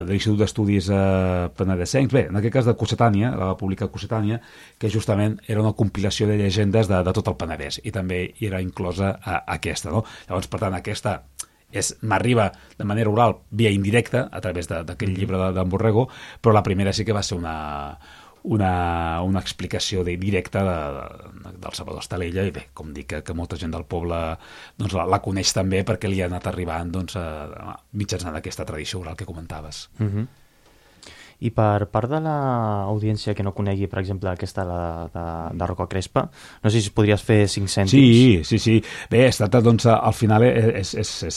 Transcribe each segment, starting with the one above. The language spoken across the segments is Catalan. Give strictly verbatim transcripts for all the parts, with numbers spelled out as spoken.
de l'Institut d'Estudis eh, Penedesencs, bé, en aquest cas de Cocetània, la va publicar Cocetània, que justament era una compilació de llegendes de, de tot el Penedès, i també hi era inclosa a, aquesta, no? Llavors, per tant, aquesta és m'arriba de manera oral, via indirecta, a través d'aquell llibre d'en Borrego, però la primera sí que va ser una, una, una explicació de, directa de, de, del Salvador Estalella, i bé, com dic, que, que molta gent del poble doncs, la, la coneix també perquè li ha anat arribant doncs, a, mitjançant aquesta tradició oral que comentaves. Uh-huh. I per part de l'audiència que no conegui, per exemple, aquesta de, de, de Roca Crespa, no sé si podries fer cinc cèntims. Sí, sí, sí. Bé, es tracta, doncs, al final és, és, és,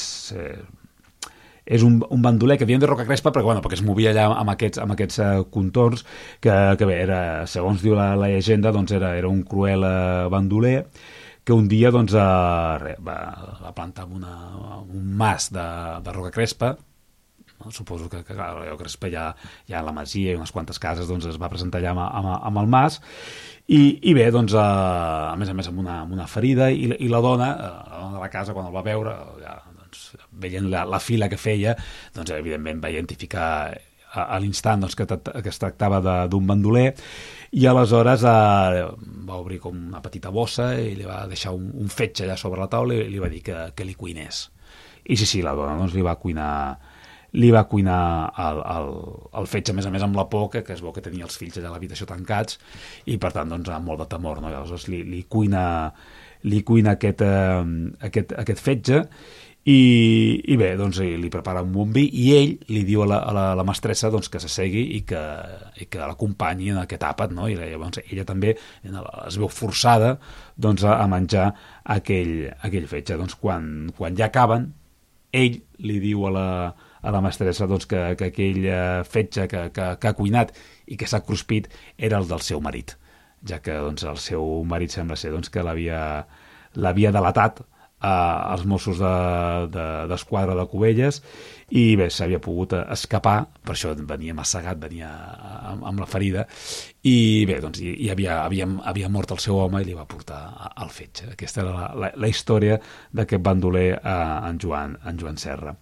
és un, un bandoler que diem de Roca Crespa perquè, bueno, perquè es movia allà amb aquests, amb aquests uh, contorns que, que bé, era, segons diu la, la llegenda, doncs era, era un cruel uh, bandoler que un dia doncs, uh, re, va, va plantar una, un mas de, de Roca Crespa. No? Suposo que, que clar, Roca Crespa ja, ja a la masia i unes quantes cases doncs, es va presentar allà amb, amb, amb el mas i, i bé, doncs, uh, a més a més amb una, amb una ferida i, i la dona, uh, la dona de la casa quan el va veure, ja, doncs, veient la, la fila que feia, doncs evidentment va identificar a, a l'instant doncs, que, que es tractava d'un bandoler i aleshores uh, va obrir com una petita bossa i li va deixar un, un fetge allà sobre la taula i li va dir que, que li cuinés. I sí, sí, la dona doncs, li va cuinar li va cuinar el, el, el fetge, a més a més amb la por que, que es veu que tenia els fills allà a l'habitació tancats i per tant doncs amb molt de temor, no? Llavors li, li cuina, li cuina aquest, eh, aquest, aquest fetge i, i bé, doncs li prepara un bon vi i ell li diu a la, a la, a la mestressa doncs, que s'assegui i que, i que l'acompanyi en aquest àpat, no? I llavors ella també es veu forçada doncs, a menjar aquell, aquell fetge. Doncs quan, quan ja acaben, ell li diu a la a la mestressa doncs, que, que aquell fetge que, que, que ha cuinat i que s'ha cruspit era el del seu marit, ja que doncs, el seu marit sembla ser doncs, que l'havia delatat als Mossos d'Esquadra de, de, de Cubelles i bé, s'havia pogut escapar, per això venia massegat, venia amb, amb la ferida i bé, doncs i, i havia, havia, havia mort el seu home i li va portar el fetge. Aquesta era la, la, la història d'aquest bandoler eh, en, Joan, en Joan Serra.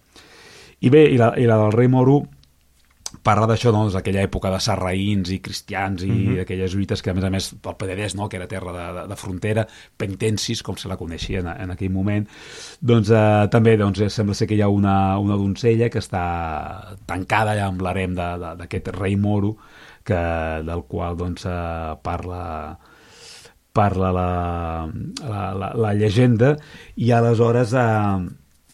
I bé, i la, i la del rei Moro parla d'això, no? D'aquella època de sarraïns i cristians i mm-hmm. d'aquelles lluites que a més a més pel Penedès, no? Que era terra de, de, de frontera, penitencis, com se la coneixia en, en aquell moment, doncs eh, també doncs, sembla ser que hi ha una, una donzella que està tancada ja amb l'harem d'aquest rei Moro, que, del qual doncs, eh, parla parla la, la, la, la llegenda i aleshores eh,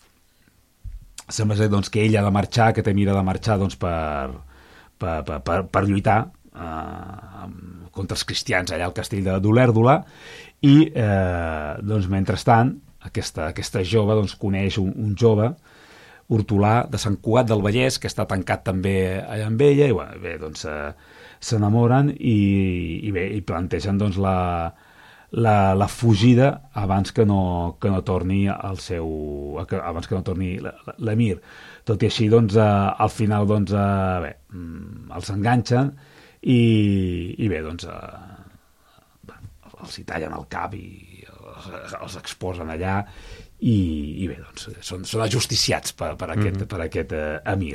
sembla ser doncs, que ell ha de marxar, que té mira de marxar doncs, per, per, per, per, per lluitar eh, contra els cristians allà al castell d'Olèrdola i eh, doncs, mentrestant aquesta, aquesta jove doncs, coneix un, un jove hortolà de Sant Cugat del Vallès que està tancat també allà amb ella i bueno, bé, doncs, eh, s'enamoren i, i bé, i plantegen doncs, la La, la fugida abans que no, que no torni al seu abans que no torni l'emir. Tot i així doncs eh, al final doncs eh, bé, els enganxen i, i bé doncs eh, els hi tallen el cap i els, els exposen allà i, i bé doncs són, són ajusticiats per, per aquest, mm-hmm. per aquest eh, emir.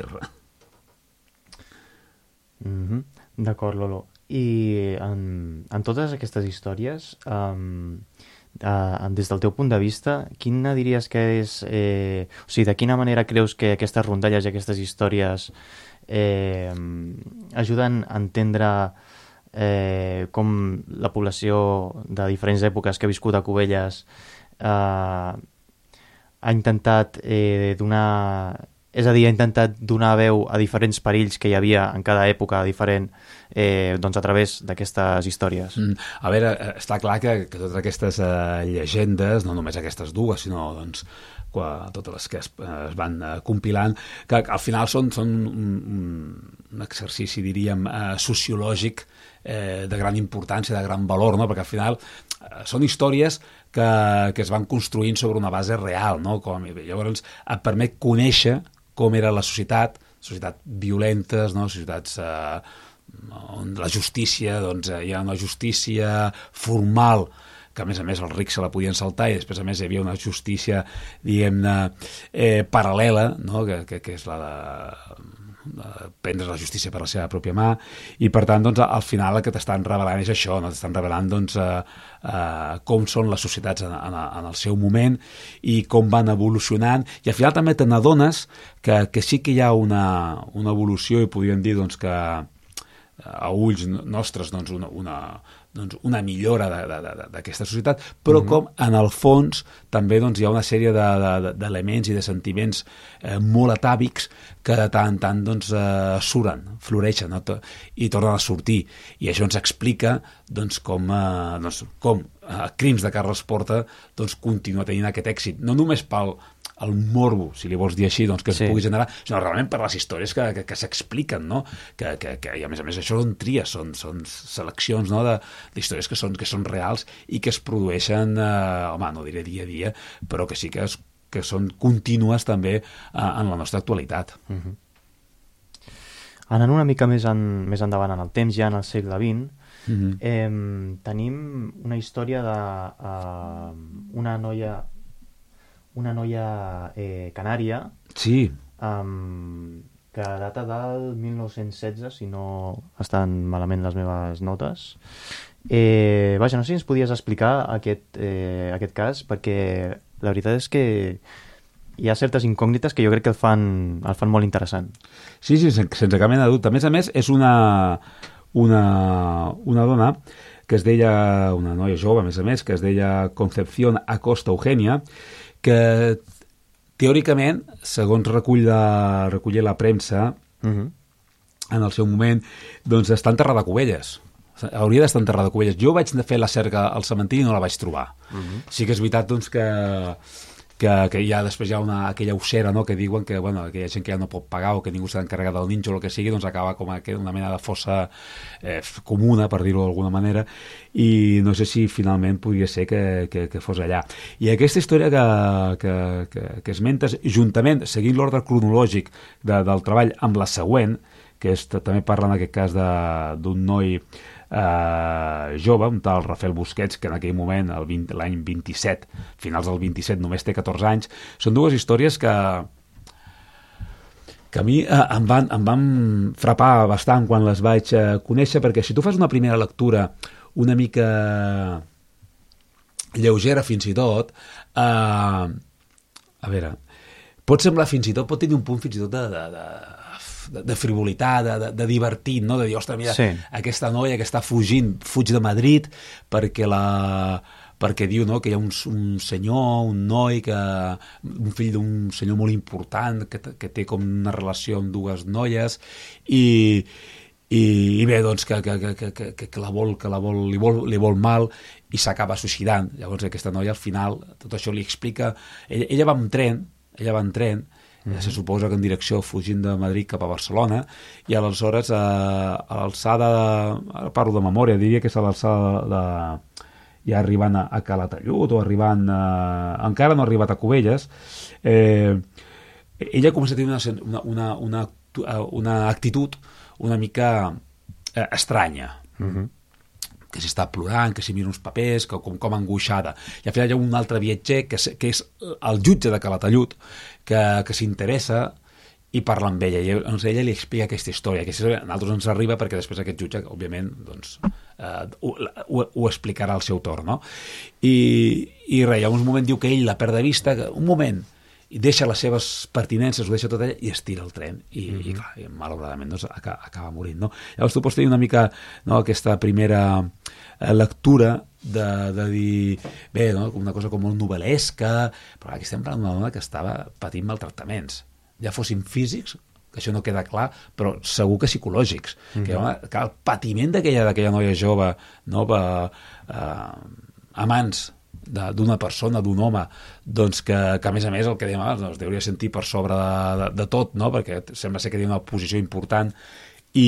Mm-hmm. D'acord, Lolo. I en, en totes aquestes històries, um, uh, des del teu punt de vista, quina diries que és... Eh, o sigui, de quina manera creus que aquestes rondalles i aquestes històries eh, ajuden a entendre eh, com la població de diferents èpoques que ha viscut a Cubelles eh, ha intentat eh, donar... És a dir, ha intentat donar veu a diferents perills que hi havia en cada època diferent eh, doncs a través d'aquestes històries. Mm, a veure, està clar que, que totes aquestes eh, llegendes, no només aquestes dues, sinó doncs, qua, totes les que es, es van eh, compilant, que, que al final són, són un, un exercici, diríem, eh, sociològic eh, de gran importància, de gran valor, no? Perquè al final eh, són històries que, que es van construint sobre una base real, no? Com, llavors et permet conèixer com era la societat, societats violentes, no? Societats eh, on la justícia, doncs hi ha una justícia formal que a més a més els rics se la podien saltar i després a més hi havia una justícia, diguem-ne, eh, paral·lela, no? que, que, que és la de prendre la justícia per la seva pròpia mà, i per tant doncs, al final el que t'estan revelant és això, no? T'estan revelant doncs, eh, eh, com són les societats en, en, en el seu moment i com van evolucionant, i al final també te n'adones que, que sí que hi ha una, una evolució, i podríem dir doncs, que a ulls nostres doncs, una, una, doncs, una millora d'aquesta societat, però mm-hmm. com en el fons també doncs, hi ha una sèrie d'elements de, de, i de sentiments eh, molt atàvics que de tant en tant doncs, eh, suren, floreixen, no? I tornen a sortir, i això ens explica doncs, com, eh, doncs, com eh, Crims de Carles Porta doncs, continua tenint aquest èxit, no només pel el morbo, si li vols dir així, doncs, que es sí. pugui generar, sinó realment per les històries que, que, que s'expliquen, no? Que, que, que, i a més a més això són tries, són, són seleccions, no? d'històries que són, que són reals i que es produeixen, eh, home, no diré dia a dia, però que sí que, es, que són contínues també eh, en la nostra actualitat. Uh-huh. Anant una mica més, en, més endavant en el temps, ja en el segle vint, uh-huh. eh, tenim una història de uh, una noia una noia eh, canària sí. um, que data del mil nou-cents setze, si no estan malament les meves notes. Eh, vaja, no sé si ens podies explicar aquest, eh, aquest cas, perquè la veritat és que hi ha certes incògnites que jo crec que el fan, el fan molt interessant. Sí, sí, sense cap mena de dubte. A més a més, és una, una, una dona que es deia, una noia jove, a més a més, que es deia Concepción Acosta Eugenia, que teòricament, segons recull la, recull la premsa, uh-huh. en el seu moment, doncs està enterrada a Cubelles. Hauria d'estar enterrada a Cubelles. Jo vaig fer la cerca al cementiri i no la vaig trobar. Uh-huh. Sí que és veritat doncs, que, que, que hi ha, després hi ha una, aquella ussera, no?, que diuen que, bueno, que hi ha gent que ja no pot pagar o que ningú s'ha d'encarregar del ninjo o el que sigui, doncs acaba com una mena de fossa eh, comuna, per dir-ho d'alguna manera, i no sé si finalment podria ser que, que, que fos allà. I aquesta història que, que, que, que esmentes, juntament, seguint l'ordre cronològic de, del treball amb la següent, que és, també parla en aquest cas d'un noi Uh, jove, un tal Rafael Busquets, que en aquell moment, l'any vint-i-set, finals del vint-i-set, només té catorze anys. Són dues històries que que a mi uh, em, van, em van frapar bastant quan les vaig uh, conèixer, perquè si tu fas una primera lectura una mica lleugera fins i tot, uh, a veure, pot semblar fins i tot, pot tenir un punt fins i tot de... de, de De, de frivolitat, de, de, de divertit, no? De dir, ostres, mira, sí. aquesta noia que està fugint, fuig de Madrid perquè la... perquè diu, no?, que hi ha un, un senyor, un noi, que, un fill d'un senyor molt important, que, que té com una relació amb dues noies, i, i, i bé, doncs, que, que, que, que, que la vol, que la vol, li vol, li vol mal, i s'acaba suïcidant. Llavors aquesta noia, al final, tot això li explica... Ella, ella va amb tren, ella va en tren, Mm-hmm. se suposa que en direcció fugint de Madrid cap a Barcelona, i aleshores a, a l'alçada, ara parlo de memòria, diria que és a l'alçada de, ja arribant a, a Calatayud o arribant a, encara no ha arribat a Cubelles, eh, ella comença a tenir una, una, una, una actitud una mica eh, estranya. Mm-hmm. Que si està plorant, que si mira uns papers, que com, com angoixada. I al final hi ha un altre viatger, que és, que és el jutge de Calatayud, que, que s'interessa i parla amb ella. I doncs, ella li explica aquesta història. Aquesta història a nosaltres ens arriba perquè després aquest jutge, òbviament, doncs, eh, ho, ho, ho explicarà al seu torn, no? I, i res, en un moment diu que ell la perd de vista, que, un moment, i deixa les seves pertinences, ho deixa tot ella i es tira el tren i, mm-hmm. i clar, i malauradament doncs, acaba, acaba morint, no? Llavors tu pots tenir una mica, no, aquesta primera eh, lectura de, de dir, bé, no, una cosa com molt novel·lesca, però aquí estem parlant d'una dona que estava patint maltractaments, ja fossin físics, que això no queda clar, però segur que psicològics, mm-hmm. que, home, que el patiment d'aquella d'aquella noia jove, no, per, eh, a mans d'una persona, d'un home, doncs que, que a més a més el que dèiem abans, doncs, deuria sentir per sobre de, de, de tot, no? Perquè sembla ser que té una posició important i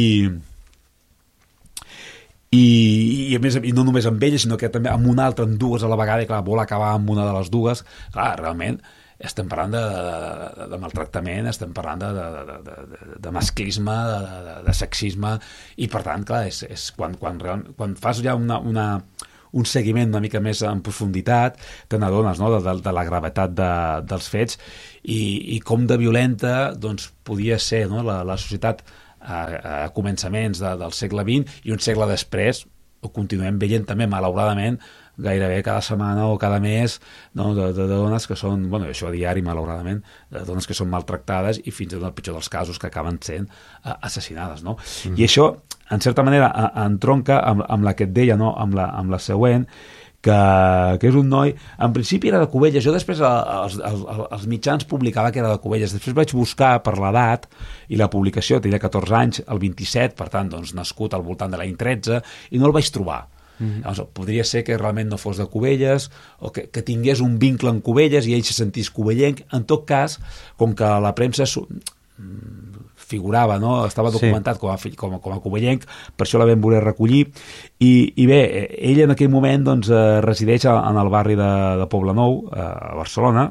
i, i a més i no només amb ella, sinó que també amb una altra, amb dues a la vegada, i clar, vol acabar amb una de les dues. Clar, realment estem parlant de, de, de maltractament, estem parlant de, de, de, de, de masclisme, de, de, de sexisme, i per tant, clar, és, és quan, quan, quan fas ja una, una un seguiment una mica més en profunditat, te n'adones, no?, de, de, de la gravetat de, dels fets i, i com de violenta doncs, podia ser, no?, la, la societat a, a començaments de, del segle vint i un segle després ho continuem veient també, malauradament, gairebé cada setmana o cada mes, no?, de, de dones que són, bueno, això a diari, malauradament, de dones que són maltractades i fins i tot el pitjor dels casos que acaben sent uh, assassinades, no? Mm. I això, en certa manera, entronca amb, amb la que et deia, no?, amb la, amb la següent, que, que és un noi, en principi era de Cubelles, jo després als, als, als mitjans publicava que era de Cubelles, després vaig buscar per l'edat i la publicació, tenia catorze anys, el vint-i-set, per tant, doncs, nascut al voltant de l'any tretze, i no el vaig trobar. Mm-hmm. Llavors, podria ser que realment no fos de Cubelles o que, que tingués un vincle en Cubelles i ell se sentís cubellenc. En tot cas, com que la premsa figurava, no?, estava documentat sí. com, a, com, a, com a cubellenc, per això la vam voler recollir i, i bé, ell en aquell moment doncs, eh, resideix en el barri de, de Poblenou, eh, a Barcelona,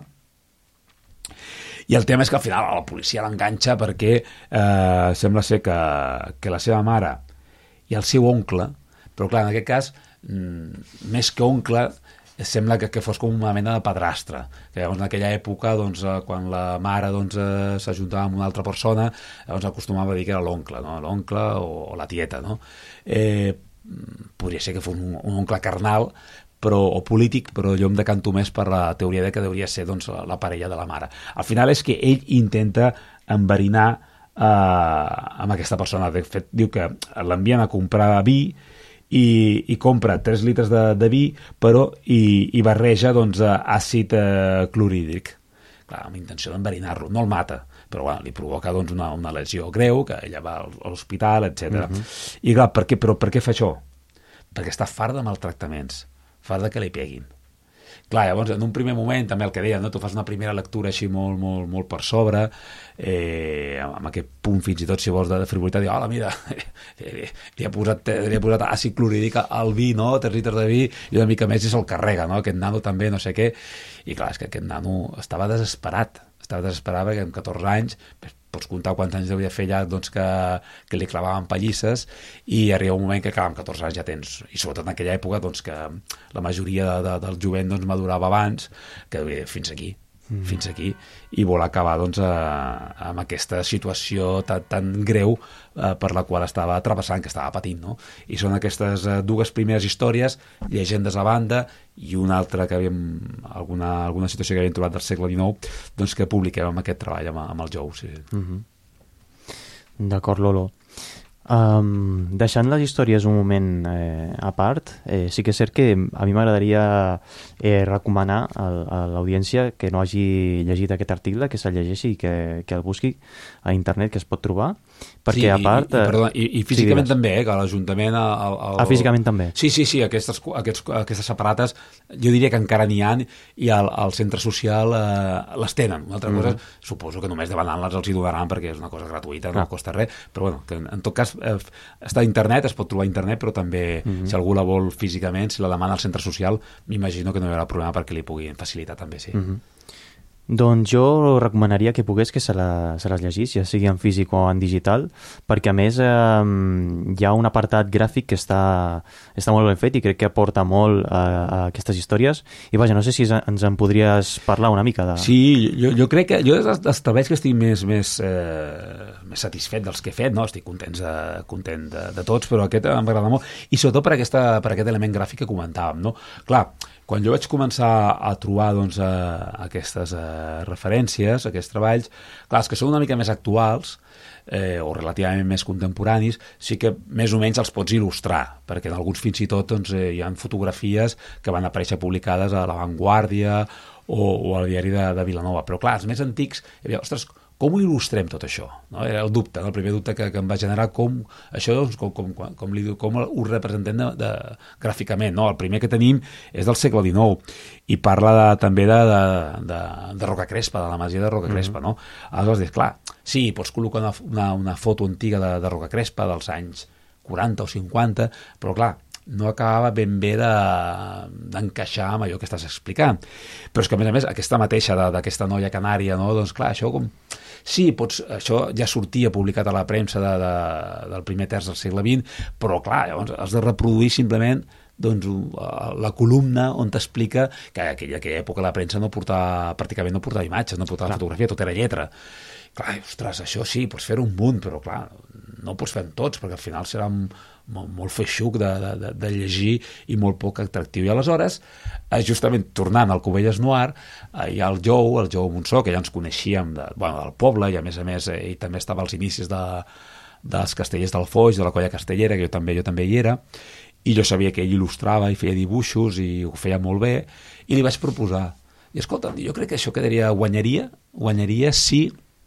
i el tema és que al final la policia l'enganxa perquè eh, sembla ser que, que la seva mare i el seu oncle, però clar, en aquest cas, mmm, més que oncle, sembla que, que fos com una mena de padrastre, que llavors en aquella època, doncs, quan la mare doncs, eh, s'ajuntava amb una altra persona, llavors acostumava a dir que era l'oncle, no? L'oncle o, o la tieta, no? Eh, podria ser que fos un, un oncle carnal, però, o polític, però jo em decanto més per la teoria de que hauria ser doncs, la, la parella de la mare. Al final és que ell intenta enverinar eh, amb aquesta persona. De fet, diu que l'envien a comprar vi i, i compra tres litres de, de vi, però i, i barreja doncs, àcid eh, clorhídric. Clar, amb intenció d'enverinar-lo. No el mata, però bueno, li provoca doncs, una, una lesió greu, que ella va a l'hospital, etcètera. Uh-huh. I clar, per què, però per què fa això? Perquè està fart de maltractaments, fart de que li peguin. Clar, llavors, en un primer moment, també el que deia, no? Tu fas una primera lectura així molt, molt, molt per sobre, eh, amb aquest punt fins i tot, si vols, de, de frivolitat, i, hola, mira, li ha posat, li ha posat àcid clorhídric al vi, no?, tres litres de vi, i una mica més i se'l carrega, no?, aquest nano també, no sé què, i clar, és que aquest nano estava desesperat, estava desesperat perquè amb catorze anys, pots comptar quants anys hauria de fer ja doncs, que, que li clavaven pallisses i arriba un moment que, clar, amb catorze anys ja tens, i sobretot en aquella època doncs, que la majoria de, de, del jovent doncs, madurava abans, que fins aquí, mm. fins aquí, i vol acabar doncs, a, amb aquesta situació tan, tan greu eh, per la qual estava travessant, que estava patint, no? I són aquestes eh, dues primeres històries, llegendes a banda, i una altra que havíem, alguna, alguna situació que havíem trobat del segle dinou, doncs que publiquem amb aquest treball amb, amb el Jou. Sí. Mm-hmm. D'acord, Lolo. Um, deixant les històries un moment eh, a part, eh, sí que és cert que a mi m'agradaria eh, recomanar a, a l'audiència que no hagi llegit aquest article, que se'l llegeixi i que, que el busqui a internet, que es pot trobar, perquè sí, a part... I, i, perdona, i, i físicament sí, també, eh, que l'Ajuntament... El, el... Ah, físicament també? Sí, sí, sí, aquestes, aquests, aquestes separates jo diria que encara n'hi ha i al, al centre social eh, les tenen. Una altra mm. cosa, suposo que només demanant-les els hi donaran perquè és una cosa gratuïta, no ah. costa res, però bueno, que en, en tot cas eh, està a internet, es pot trobar a internet, però també mm-hmm. si algú la vol físicament, si la demana al centre social, m'imagino que no hi haurà problema perquè li puguin facilitar també, sí. Mm-hmm. Doncs jo recomanaria que pogués que se, la, se les llegís, ja sigui en físic o en digital, perquè a més eh, hi ha un apartat gràfic que està, està molt ben fet i crec que aporta molt a, a aquestes històries. I vaja, no sé si ens en podries parlar una mica de... Sí, jo, jo crec que jo dels treballs que estic més, més, eh, més satisfet dels que he fet, no? Estic contents de, content de, de tots, però aquest m'agrada molt, i sobretot per, aquesta, per aquest element gràfic que comentàvem, no? Clar, quan jo vaig començar a trobar doncs, eh, aquestes eh, referències, aquests treballs, clar, els que són una mica més actuals eh, o relativament més contemporanis, sí que més o menys els pots il·lustrar, perquè en alguns fins i tot doncs, eh, hi ha fotografies que van aparèixer publicades a La Vanguardia o, o al diari de, de Vilanova. Però clar, els més antics, hi havia, ostres, com ho il·lustrem tot això? No? Era el dubte, no? El primer dubte que, que em va generar com això, doncs, com, com, com, com, li, com ho representem de, de, gràficament. No? El primer que tenim és del segle dinou i parla de, també de, de, de, de Rocacrespa, de la masia de Rocacrespa. Mm-hmm. No? Aleshores dius, clar, sí, pots col·locar una, una, una foto antiga de, de Rocacrespa dels anys quaranta o cinquanta, però clar, no acabava ben bé d'encaixar amb allò que estàs explicant. Però és que, a més a més, aquesta mateixa d'aquesta noia canària, no? Doncs clar, això com... Sí, pots, això ja sortia publicat a la premsa de, de, del primer terç del segle vint, però clar, llavors has de reproduir simplement doncs, la columna on t'explica que en aquella, aquella època la premsa no portava, pràcticament no portava imatges, no portava clar. Fotografia, tot era lletra. Clar, ostres, això sí, pots fer un munt, però clar, no ho pots fer amb tots, perquè al final serà molt, molt feixuc de, de, de llegir i molt poc atractiu. I aleshores, justament tornant al Cubelles Noir, hi ha el Jou, el Jou Monsó, que ja ens coneixíem de, bueno, del poble, i a més a més ell també estava als inicis de, dels Castellers del Foix, de la colla castellera, que jo també, jo també hi era, i jo sabia que ell il·lustrava i feia dibuixos i ho feia molt bé, i li vaig proposar. I escolta, jo crec que això quedaria, guanyaria, guanyaria si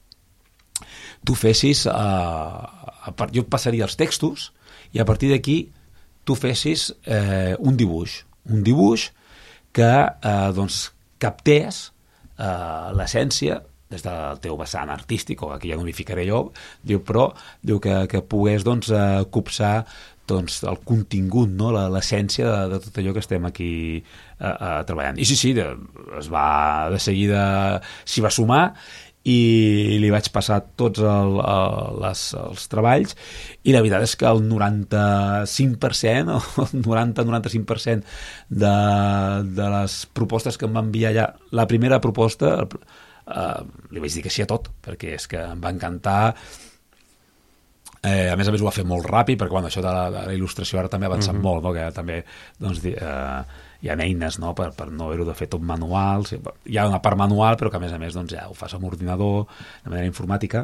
tu fessis, eh, a part, jo passaria els textos i a partir d'aquí tu fessis eh, un dibuix, un dibuix que eh, doncs captés eh, l'essència des del teu vessant artístic, o aquí ja no m'hi ficaré jo, diu, però diu que, que pogués doncs, eh, copsar doncs, el contingut, no? L'essència de, de tot allò que estem aquí eh, eh, treballant. I sí, sí, de, es va de seguida s'hi va sumar i li vaig passar tots el, el, les, els treballs i la veritat és que el noranta-cinc per cent o el noranta a noranta-cinc per cent de, de les propostes que em va enviar allà, la primera proposta eh, li vaig dir que sí a tot, perquè és que em va encantar. Eh, a més a més ho va fer molt ràpid, perquè bueno, això de la, de la il·lustració ara també ha avançat mm-hmm. molt, no? Que també doncs, eh, hi ha eines, no? per, per no haver-ho de fer tot manual. Hi ha una part manual, però que a més a més doncs, ja ho fas amb ordinador, de manera informàtica.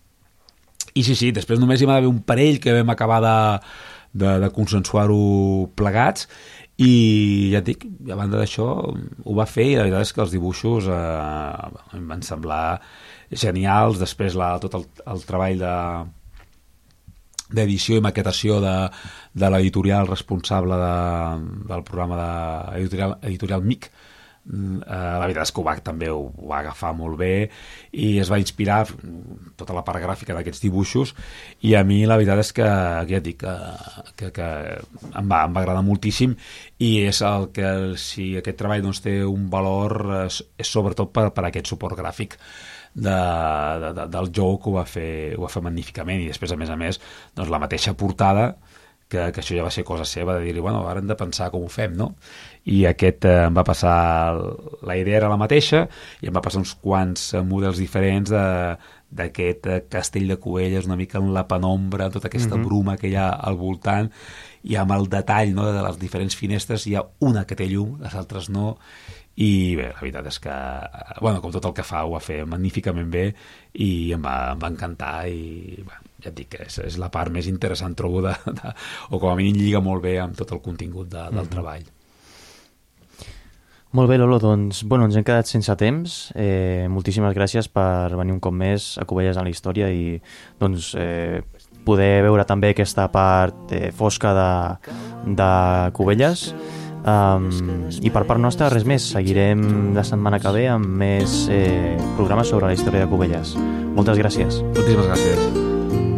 I sí, sí, després només hi va haver un parell que vam acabar de, de, de consensuar-ho plegats, i ja et dic, a banda d'això ho va fer, i la veritat és que els dibuixos eh, em van semblar genials. Després la, tot el, el treball de d'edició i maquetació de, de l'editorial responsable de, del programa de editorial, editorial M I C, eh, la veritat és que ho va, també ho, ho va agafar molt bé i es va inspirar tota la part gràfica d'aquests dibuixos, i a mi la veritat és que, que ja et dic, que, que, que em, va, em va agradar moltíssim, i és el que, si aquest treball doncs, té un valor, és, és sobretot per, per aquest suport gràfic De, de, de, del Jou, que ho va fer, ho va fer magníficament, i després a més a més doncs, la mateixa portada, que, que això ja va ser cosa seva, de dir-li, bueno, ara hem de pensar com ho fem, no? I aquest eh, em va passar, la idea era la mateixa, i em va passar uns quants models diferents de, d'aquest castell de Cubelles, una mica en la penombra, tota aquesta mm-hmm. bruma que hi ha al voltant, i amb el detall, no?, de les diferents finestres. Hi ha una que té llum, les altres no, i bé, la veritat és que bueno, com tot el que fa ho va fer magníficament bé, i em va, em va encantar, i bé, ja et dic que és, és la part més interessant, trobo, de, de, o com a mínim lliga molt bé amb tot el contingut de, del mm-hmm. treball. Molt bé, Lolo, doncs bueno, ens hem quedat sense temps. Eh, moltíssimes gràcies per venir un cop més a Cubelles en la història i doncs eh, poder veure també aquesta part eh, fosca de, de Cubelles. Um, i per part nostra res més, seguirem la setmana que ve amb més eh, programes sobre la història de Cubelles. Moltes gràcies. Moltíssimes gràcies.